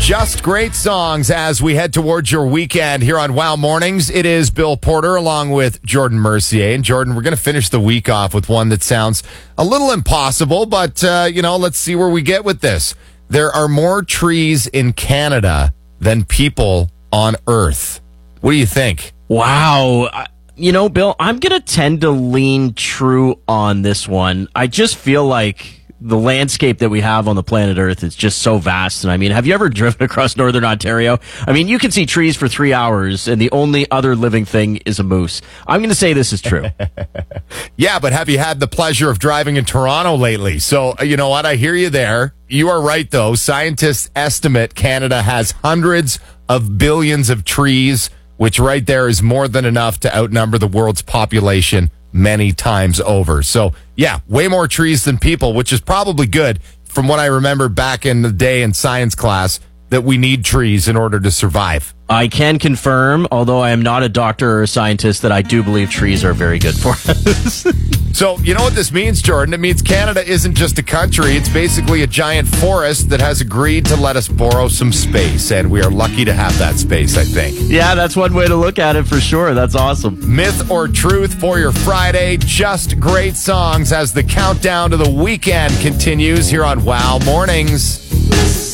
Just great songs as we head towards your weekend here on Wow Mornings. It is Bill Porter along with Jordan Mercier. And Jordan, we're going to finish the week off with one that sounds a little impossible, but, let's see where we get with this. There are more trees in Canada than people on Earth. What do you think? Wow. Bill, I'm going to tend to lean true on this one. I just feel like the landscape that we have on the planet Earth is just so vast. And have you ever driven across northern Ontario? You can see trees for 3 hours and the only other living thing is a moose. I'm going to say this is true. Yeah, but have you had the pleasure of driving in Toronto lately? So, you know what? I hear you there. You are right, though. Scientists estimate Canada has hundreds of billions of trees, which right there is more than enough to outnumber the world's population many times over. So, yeah, way more trees than people, which is probably good from what I remember back in the day in science class, that we need trees in order to survive. I can confirm, although I am not a doctor or a scientist, that I do believe trees are very good for us. So, you know what this means, Jordan? It means Canada isn't just a country. It's basically a giant forest that has agreed to let us borrow some space, and we are lucky to have that space, I think. Yeah, that's one way to look at it for sure. That's awesome. Myth or truth for your Friday. Just great songs as the countdown to the weekend continues here on Wow Mornings.